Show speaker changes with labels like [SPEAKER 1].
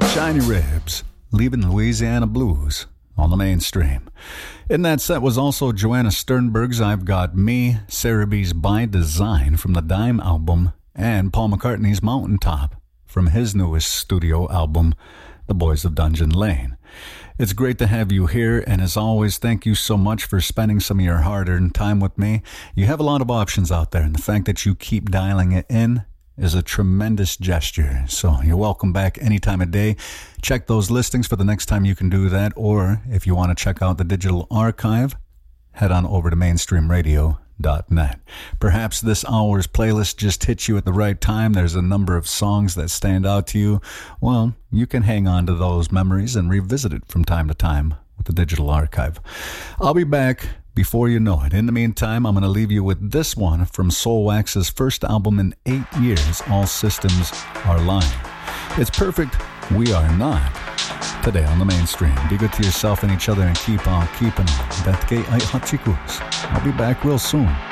[SPEAKER 1] Shiny Ribs, Leaving Louisiana Blues on the Mainstream. In that set was also Joanna Sternberg's I've Got Me, Sarah B's By Design from the Dime album, and Paul McCartney's Mountaintop from his newest studio album, The Boys of Dungeon Lane. It's great to have you here, and as always, thank you so much for spending some of your hard-earned time with me. You have a lot of options out there, and the fact that you keep dialing it in is a tremendous gesture. So you're welcome back any time of day. Check those listings for the next time you can do that, or if you want to check out the digital archive, head on over to mainstreamradio.net. Perhaps this hour's playlist just hit you at the right time. There's a number of songs that stand out to you. Well, you can hang on to those memories and revisit it from time to time with the digital archive. I'll be back before you know it. In the meantime, I'm going to leave you with this one from Soulwax's first album in 8 years, All Systems Are Lying. It's perfect. We are not. Today on the Mainstream. Be good to yourself and each other and keep on keeping on. I'll be back real soon.